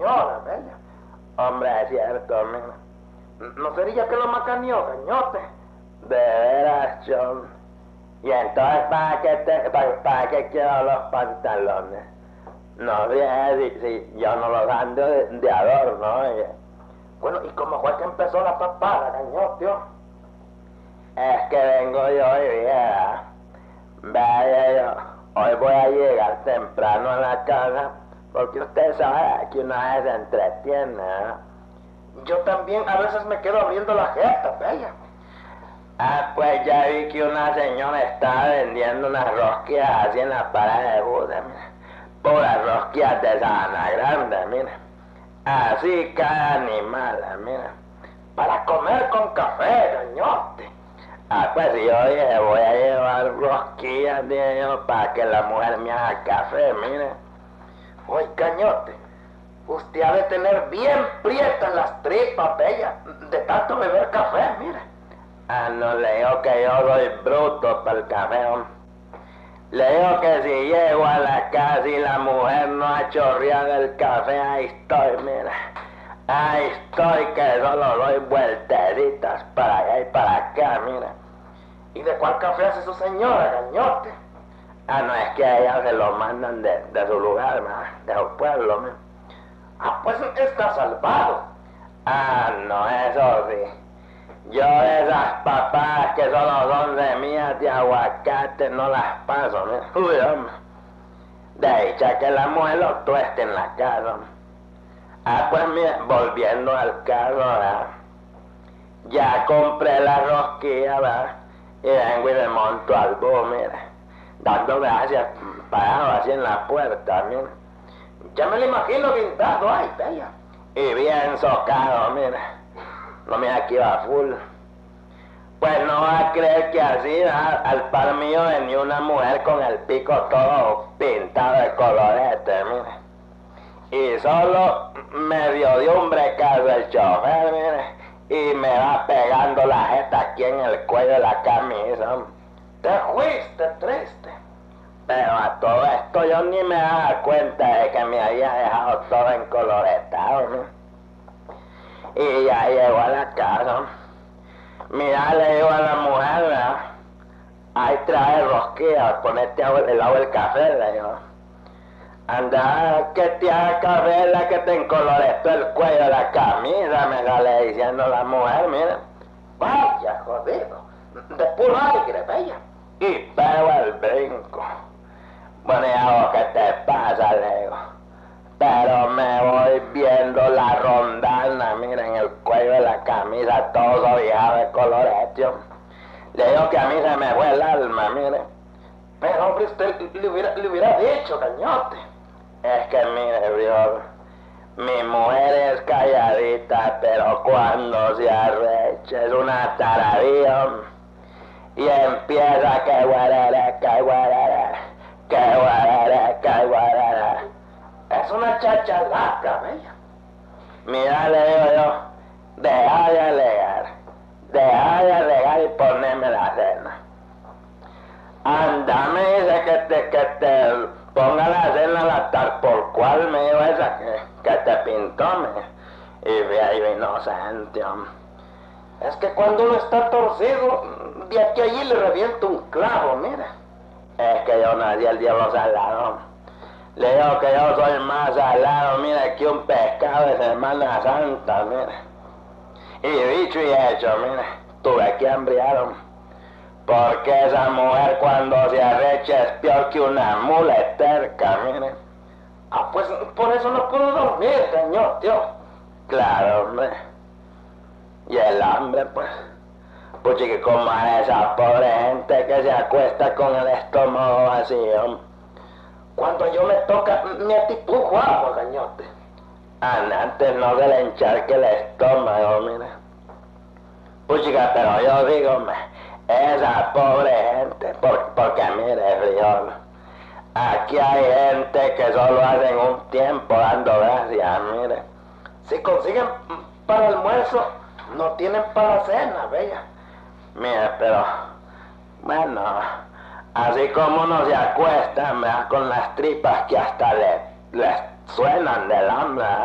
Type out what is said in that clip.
señora, bella. Hombre, es cierto, mira. ¿No sería que lo macaneó, cañote? De veras, John. Y entonces, ¿para qué quiero los pantalones? No sé si yo no los ando de adorno, oye. Bueno, ¿y cómo fue que empezó la papada, cañote? Es que vengo yo y viera. Vaya yo, hoy voy a llegar temprano a la casa, porque usted sabe que una vez se entretiene, ¿eh? Yo también a veces me quedo abriendo la jeta, bella. Ah, pues ya vi que una señora estaba vendiendo unas rosquillas así en la parada de Buda, mira. Puras rosquillas de sabana grande, mira. Así cada animal, mira. Para comer con café, cañote. Ah, pues sí, oye, voy a llevar rosquillas, dije yo, para que la mujer me haga café, mire. Oye, cañote, usted ha de tener bien prietas las tripas, bella, de tanto beber café, mire. Ah, no, le digo que yo soy bruto para el café, hombre. Le digo que si llego a la casa y la mujer no ha chorreado el café, ahí estoy, mira. Ahí estoy, que solo doy vueltecitas para allá y para acá, mira. ¿Y de cuál café hace su señora, cañote? Ah, no, es que a ella se lo mandan de su lugar, de su pueblo, mira. Ah, pues está salvado. Ah, no, eso sí. Yo esas papadas que solo son semillas de aguacate no las paso, mira. Uy, hombre. De dicha que la mujer lo tueste en la casa, hombre. Ah, pues mira, volviendo al caso, ¿verdad? Ya compré la rosquilla, ¿verdad? Y vengo y me monto al bus, mira. Dando gracias, parado así en la puerta, mira. Ya me lo imagino guindado, ay, bella. Y bien socado, mira. No, mira, aquí va full. Pues no va a creer que así, ¿verdad? Al par mío venía una mujer con el pico todo pintado de colorete, mira. Y solo medio dio un brecazo el chofer, mire, y me va pegando la jeta aquí en el cuello de la camisa. Te fuiste triste. Pero a todo esto yo ni me daba cuenta de que me había dejado todo encoloretado, mire. Y ya llegó a la casa. Mira, le digo a la mujer, ¿verdad? Ahí trae rosquillas, ponete el agua del café, le digo. Anda, que te haga café la que te encoloretó el cuello de la camisa, me sale diciendo la mujer, mira. Vaya, jodido. De puro aire, bella. Y pego el brinco. Bueno, ¿y vos qué te pasa? Le digo. Pero me voy viendo la rondana, mira, en el cuello de la camisa, todo sobijado de colorete. Le digo que a mí se me fue el alma, mire. Pero hombre, usted le hubiera dicho, cañote. Es que mire, viejo, mi mujer es calladita, pero cuando se arrecha es una taradilla. Y empieza que guarara, que guarara, que guarara, que guarara. Es una chachalaca, bella. Mira, le digo yo, deja de alegar y poneme la cena. Anda, me dice que te ponga la cena a la tal por cual, me dijo esa que te pintó, me. Y ve ahí inocente, hombre. Es que cuando uno está torcido, de aquí a allí le revienta un clavo, mira. Es que yo nací el diablo salado. Le digo que yo soy más salado, mira, que un pescado de Semana Santa, mira. Y dicho y hecho, mira, tuve que hambriar, porque esa mujer cuando se arrecha es peor que una mula terca, mire. Ah, pues por eso no puedo dormir, señor, tío. Claro, hombre. Y el hambre, pues. Pues que como a esa pobre gente que se acuesta con el estómago vacío. Cuando yo me toca, me atipujo agua, cañote. Antes no se le encharque el estómago, mira. Pues chica, pero yo digo, esa pobre gente, porque mire, frijol, aquí hay gente que solo hacen un tiempo dando gracias, mire. Si consiguen para almuerzo, no tienen para cena, bella. Mira, pero, bueno, así como uno se acuesta, con las tripas que hasta le suenan del hambre.